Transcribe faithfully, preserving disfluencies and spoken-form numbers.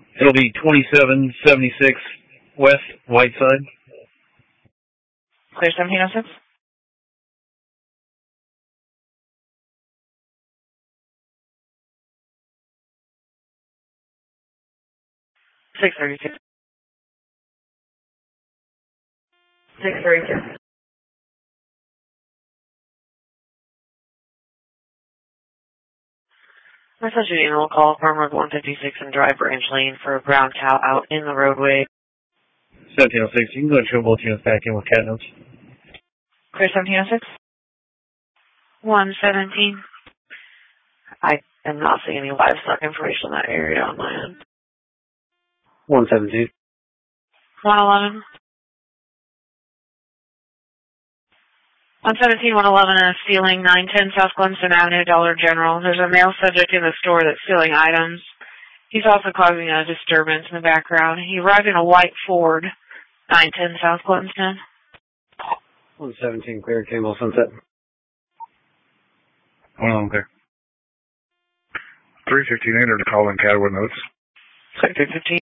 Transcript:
It'll be twenty-seven seventy-six West Whiteside. Clear seventeen oh six. six thirty-two. six thirty-two. Message an email call from Road one fifty-six and drive Branch Lane for a brown cow out in the roadway. seventeen oh six, you can go to both units back in with cat notes. Clear seventeen oh six. one seventeen. I am not seeing any livestock information in that area on my end. one seventeen. one eleven. one seventeen, one eleven, and stealing nine ten South Glenson Avenue, Dollar General. There's a male subject in the store that's stealing items. He's also causing a disturbance in the background. He arrived in a white Ford, nine ten South Glenson. one seventeen, clear, Campbell Sunset. one eleven, clear. three fifteen, enter to call in Catawba notes. three fifteen.